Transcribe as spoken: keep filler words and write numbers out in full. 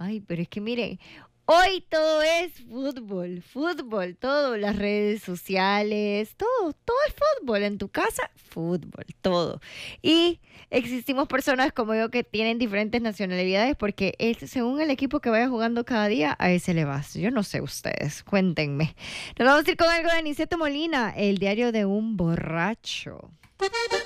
Ay, pero es que miren, hoy todo es fútbol, fútbol, todo, las redes sociales, todo, todo es fútbol. En tu casa, fútbol, todo. Y existimos personas como yo que tienen diferentes nacionalidades porque es, según el equipo que vaya jugando cada día, a ese le vas. Yo no sé ustedes, cuéntenme. Nos vamos a ir con algo de Aniceto Molina, el diario de un borracho.